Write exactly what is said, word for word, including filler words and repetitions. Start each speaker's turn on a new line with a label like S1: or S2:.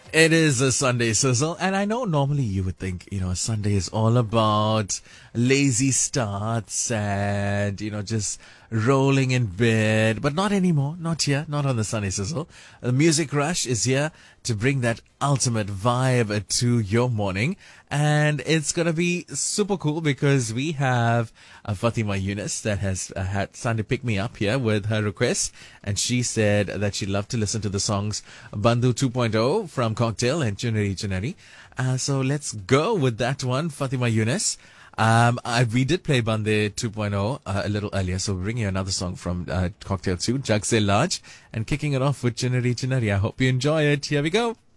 S1: It is a Sunday sizzle, and I know normally you would think, you know, Sunday is all about lazy starts and, you know, just rolling in bed, but not anymore. Not here, not on the Sunday sizzle. The Music Rush is here to bring that ultimate vibe to your morning, and it's gonna be super cool because we have uh, Fatima Yunus that has uh, had Sunday pick me up here with her request, and she said that she loved to listen to the songs Bandhu 2.0 from Cocktail and Chunari Chunari. Uh, so let's go with that one, Fatima Yunus. Um, I, we did play Bande 2.0 uh, a little earlier, so we're bringing you another song from uh, Cocktail two, Jug Se Large, and kicking it off with Chinari Chinari. I hope you enjoy it. Here we go.